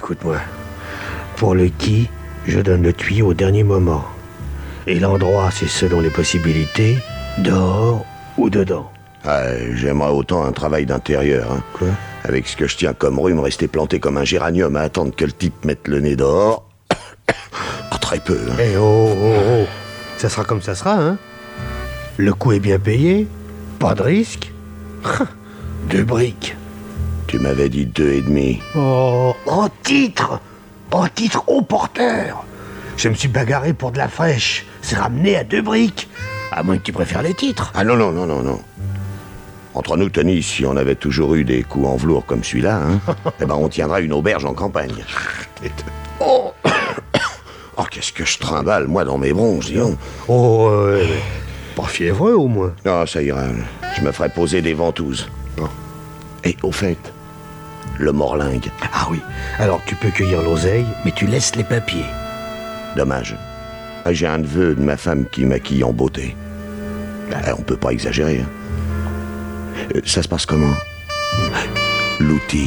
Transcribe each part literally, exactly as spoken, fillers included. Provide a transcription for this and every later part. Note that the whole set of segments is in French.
Écoute-moi. Pour le qui, je donne le tuyau au dernier moment. Et l'endroit, c'est selon les possibilités, dehors ou dedans. Ah, j'aimerais autant un travail d'intérieur. Hein. Quoi? Avec ce que je tiens comme rhume, rester planté comme un géranium à attendre que le type mette le nez dehors. Ah, très peu. Hein. Eh oh, oh, oh. Ça sera comme ça sera, hein. Le coup est bien payé, pas de risque. Deux briques. Tu m'avais dit deux et demi. Oh, en titre En titre au porteur. Je me suis bagarré pour de la fraîche. C'est ramené à deux briques. À moins que tu préfères les titres. Ah non, non, non, non, non. Entre nous, Tony, si on avait toujours eu des coups en velours comme celui-là, hein, eh ben on tiendrait une auberge en campagne. Oh, oh qu'est-ce que je trimballe, moi, dans mes bronzes, dis donc. Oh, euh, pas fiévreux, au moins. Non, ça ira. Je me ferai poser des ventouses. Bon. Et au fait, le morlingue. Ah oui, alors tu peux cueillir l'oseille, mais tu laisses les papiers. Dommage. J'ai un neveu de ma femme qui maquille en beauté. Ah, on peut pas exagérer. Hein. Euh, ça se passe comment? L'outil.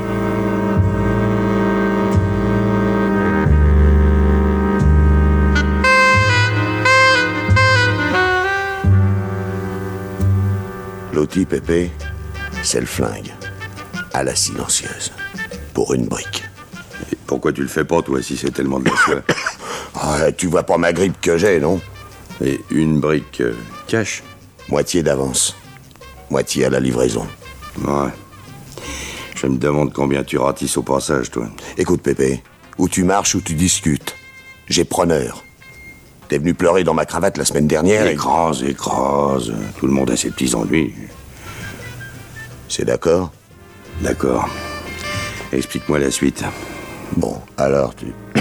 L'outil, Pépé, c'est le flingue. À la silencieuse. Pour une brique. Et pourquoi tu le fais pas, toi, si c'est tellement de la sueur? Ah, tu vois pas ma grippe que j'ai, non? Et une brique euh, cash? Moitié d'avance. Moitié à la livraison. Ouais. Je me demande combien tu ratisses au passage, toi. Écoute, Pépé, ou tu marches ou tu discutes. J'ai preneur. T'es venu pleurer dans ma cravate la semaine dernière et... Écrase, écrase. Tout le monde a ses petits ennuis. C'est d'accord? D'accord. Explique-moi la suite. Bon, alors tu...